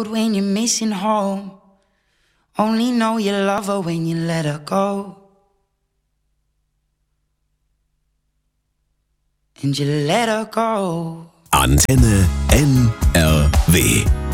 road when you're missing home. Only know you love her when you let her go. And you let her go. Antenne NRW.